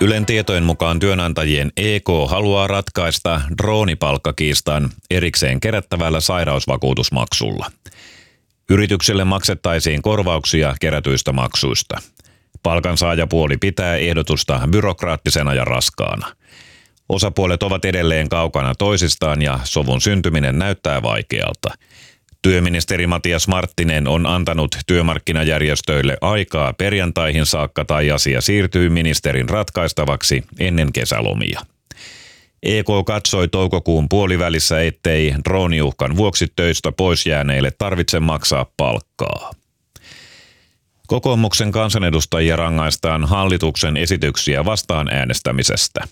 Ylen tietojen mukaan työnantajien EK haluaa ratkaista droonipalkkakiistan erikseen kerättävällä sairausvakuutusmaksulla. Yritykselle maksettaisiin korvauksia kerätyistä maksuista. Palkansaajapuoli pitää ehdotusta byrokraattisena ja raskaana. Osapuolet ovat edelleen kaukana toisistaan ja sovun syntyminen näyttää vaikealta. Työministeri Matias Marttinen on antanut työmarkkinajärjestöille aikaa perjantaihin saakka tai asia siirtyy ministerin ratkaistavaksi ennen kesälomia. EK katsoi toukokuun puolivälissä, ettei drooniuhkan vuoksi töistä pois jääneille tarvitse maksaa palkkaa. Kokoomuksen kansanedustajia rangaistaan hallituksen esityksiä vastaan äänestämisestä.